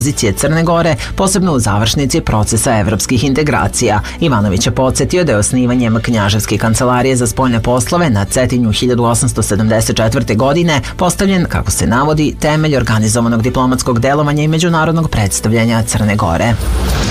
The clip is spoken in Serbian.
pozicije Crne Gore, posebno u završnici procesa evropskih integracija. Ivanović je podsjetio da je osnivanjem Knjaževske kancelarije za spoljne poslove na Cetinju 1874. godine postavljen, kako se navodi, temelj organizovanog diplomatskog delovanja i međunarodnog predstavljanja Crne Gore.